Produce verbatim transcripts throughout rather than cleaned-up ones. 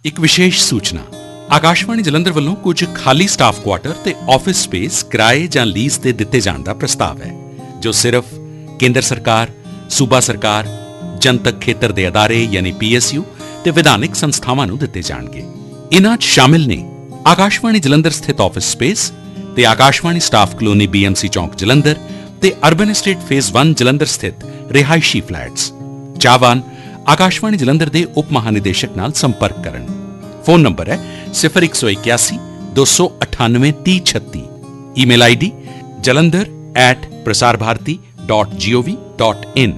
ਇੱਕ ਵਿਸ਼ੇਸ਼ ਸੂਚਨਾ ਆਕਾਸ਼ਵਾਣੀ ਜਲੰਧਰ ਵੱਲੋਂ ਕੁਝ ਖਾਲੀ ਸਟਾਫ ਕੁਆਟਰ ਤੇ ਆਫਿਸ ਸਪੇਸ ਕਿਰਾਏ ਜਾਂ ਲੀਜ਼ ਤੇ ਦਿੱਤੇ ਜਾਣ ਦਾ ਪ੍ਰਸਤਾਵ ਹੈ ਜੋ ਸਿਰਫ ਕੇਂਦਰ ਸਰਕਾਰ, ਸੂਬਾ ਸਰਕਾਰ, ਜਨਤਕ ਖੇਤਰ ਦੇ ਅਦਾਰੇ ਯਾਨੀ ਪੀ ਐਸ ਯੂ ਤੇ ਵਿਧਾਨਿਕ ਸੰਸਥਾਵਾਂ ਨੂੰ ਦਿੱਤੇ ਜਾਣਗੇ। ਇਨ੍ਹਾਂ 'ਚ ਸ਼ਾਮਿਲ ਨੇ ਆਕਾਸ਼ਵਾਣੀ ਜਲੰਧਰ ਸਥਿਤ ਆਫਿਸ ਸਪੇਸ ਤੇ Akashvani staff colony B M C ਚੌਂਕ ਜਲੰਧਰ ਤੇ ਅਰਬਨ ਐਸਟੇਟ ਫੇਜ਼ ਇੱਕ ਜਲੰਧਰ ਸਥਿਤ ਰਿਹਾਇਸ਼ੀ ਫਲੈਟਸ। ਚਾਹਵਾਨ ਆਕਾਸ਼ਵਾਣੀ ਜਲੰਧਰ ਦੇ ਉਪ ਮਹਾਨਿਦੇਸ਼ਕ ਨਾਲ ਸੰਪਰਕ ਕਰਨ। ਫੋਨ ਨੰਬਰ ਹੈ ਸਿਫਰ ਇੱਕ ਸੌ ਇਕਿਆਸੀ ਦੋ ਸੌ ਅਠਾਨਵੇਂ ਤੀਹ ਛੱਤੀ। Email I D Jalandhar at Prasar Bharati dot ਜੀ ਓ ਵੀ ਡਾਟ ਇਨ।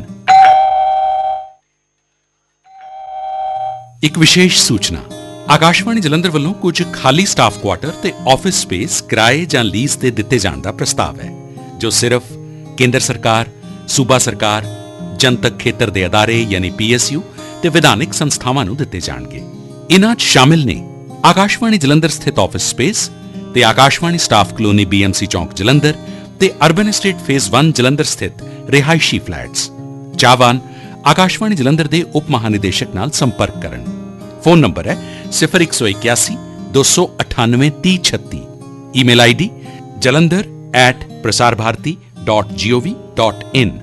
ਇੱਕ ਵਿਸ਼ੇਸ਼ ਸੂਚਨਾ ਆਕਾਸ਼ਵਾਣੀ ਜਲੰਧਰ ਵੱਲੋਂ ਕੁਝ ਖਾਲੀ ਸਟਾਫ ਕੁਆਟਰ ਤੇ ਆਫਿਸ ਸਪੇਸ ਕਿਰਾਏ ਜਾਂ ਲੀਜ਼ ਤੇ ਦਿੱਤੇ ਜਾਣ ਦਾ ਪ੍ਰਸਤਾਵ ਹੈ ਜੋ ਸਿਰਫ ਕੇਂਦਰ ਸਰਕਾਰ, ਸੂਬਾ ਸਰਕਾਰ, ਜਨਤਕ ਖੇਤਰ ਦੇ ਅਦਾਰੇ ਯਾਨੀ ਪੀ ਐਸ ਯੂ ਤੇ ਵਿਧਾਨਿਕ ਸੰਸਥਾਵਾਂ ਨੂੰ ਦਿੱਤੇ ਜਾਣਗੇ। ਇਨ੍ਹਾਂ 'ਚ ਸ਼ਾਮਿਲ ਨੇ ਆਕਾਸ਼ਵਾਣੀ ਜਲੰਧਰ ਸਥਿਤ ਆਫਿਸ ਸਪੇਸ ਤੇ Akashvani staff colony B M C ਚੌਂਕ ਜਲੰਧਰ ਤੇ ਅਰਬਨ ਐਸਟੇਟ ਫੇਜ਼ ਇੱਕ ਜਲੰਧਰ ਸਥਿਤ ਰਿਹਾਇਸ਼ੀ ਫਲੈਟਸ। ਚਾਹਵਾਨ ਆਕਾਸ਼ਵਾਣੀ ਜਲੰਧਰ ਦੇ ਉਪ ਮਹਾਨਿਦੇਸ਼ਕ ਨਾਲ ਸੰਪਰਕ ਕਰਨ। ਫੋਨ ਨੰਬਰ ਹੈ ਸਿਫਰ ਇੱਕ ਸੌ ਇਕਿਆਸੀ ਦੋ ਸੌ ਅਠਾਨਵੇਂ ਤੀਹ ਛੱਤੀ। Email I D Jalandhar at Prasar Bharati dot ਜੀ ਓ ਵੀ ਡਾਟ ਇਨ।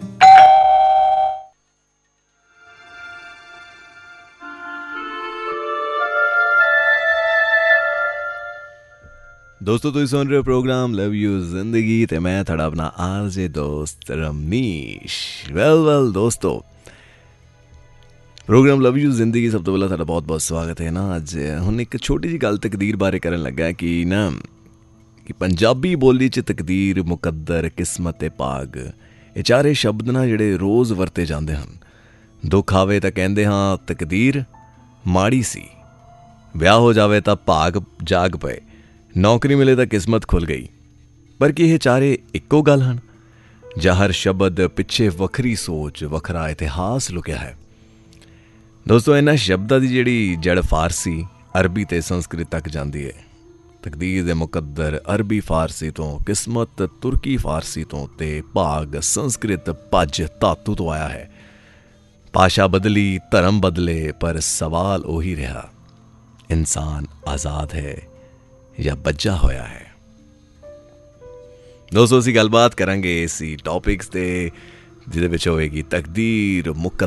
ਦੋਸਤੋ ਤੁਸੀਂ ਸੁਣ ਰਹੇ ਹੋ ਪ੍ਰੋਗਰਾਮ ਲਵ ਯੂ ਜ਼ਿੰਦਗੀ ਤੇ ਮੈਂ ਤੁਹਾਡਾ ਆਪਣਾ ਆਰ ਜੇ ਦੋਸਤ ਰਮਨੀਸ਼। ਵੈਲ ਵੈਲ ਦੋਸਤੋ, ਪ੍ਰੋਗਰਾਮ ਲਵ ਯੂ ਜ਼ਿੰਦਗੀ ਸਭ ਤੋਂ ਪਹਿਲਾਂ ਤੁਹਾਡਾ ਬਹੁਤ ਬਹੁਤ ਸਵਾਗਤ ਹੈ ਨਾ। ਅੱਜ ਹੁਣ ਇੱਕ ਛੋਟੀ ਜਿਹੀ ਗੱਲ ਤਕਦੀਰ ਬਾਰੇ ਕਰਨ ਲੱਗਾ ਕਿ ਨਾ ਕਿ ਪੰਜਾਬੀ ਬੋਲੀ 'ਚ ਤਕਦੀਰ, ਮੁਕੱਦਰ, ਕਿਸਮਤ ਤੇ ਭਾਗ ਇਹ ਚਾਰੇ ਸ਼ਬਦ ਨਾ ਜਿਹੜੇ ਰੋਜ਼ ਵਰਤੇ ਜਾਂਦੇ ਹਨ। ਦੁੱਖ ਆਵੇ ਤਾਂ ਕਹਿੰਦੇ ਹਾਂ ਤਕਦੀਰ ਮਾੜੀ ਸੀ, ਵਿਆਹ ਹੋ ਜਾਵੇ ਤਾਂ ਭਾਗ ਜਾਗ ਪਏ, ਨੌਕਰੀ ਮਿਲੇ ਤਾਂ ਕਿਸਮਤ ਖੁੱਲ੍ਹ ਗਈ। ਪਰ ਕੀ ਇਹ ਚਾਰੇ ਇੱਕੋ ਗੱਲ ਹਨ ਜਾਂ ਹਰ ਸ਼ਬਦ ਪਿੱਛੇ ਵੱਖਰੀ ਸੋਚ, ਵੱਖਰਾ ਇਤਿਹਾਸ ਲੁਕਿਆ ਹੈ? ਦੋਸਤੋ, ਇਹਨਾਂ ਸ਼ਬਦਾਂ ਦੀ ਜਿਹੜੀ ਜੜ ਫਾਰਸੀ, ਅਰਬੀ ਤੇ ਸੰਸਕ੍ਰਿਤ ਤੱਕ ਜਾਂਦੀ ਹੈ। ਤਕਦੀਰ ਦੇ ਮੁਕੱਦਰ ਅਰਬੀ ਫਾਰਸੀ ਤੋਂ, ਕਿਸਮਤ ਤੁਰਕੀ ਫਾਰਸੀ ਤੋਂ ਤੇ ਭਾਗ ਸੰਸਕ੍ਰਿਤ ਭੱਜ ਧਾਤੂ ਤੋਂ ਆਇਆ ਹੈ। ਭਾਸ਼ਾ ਬਦਲੀ, ਧਰਮ ਬਦਲੇ, ਪਰ ਸਵਾਲ ਉਹੀ ਰਿਹਾ, ਇਨਸਾਨ ਆਜ਼ਾਦ ਹੈ ਜਾਂ ਬੱਝਾ ਹੋਇਆ ਹੈ? ਦੋਸਤੋ, ਅਸੀਂ ਗੱਲਬਾਤ ਕਰਾਂਗੇ ਇਸੀ ਟੌਪਿਕਸ 'ਤੇ ਜਿਹਦੇ ਵਿੱਚ ਹੋਵੇਗੀ ਤਕਦੀਰ, ਮੁਕੱਦਰ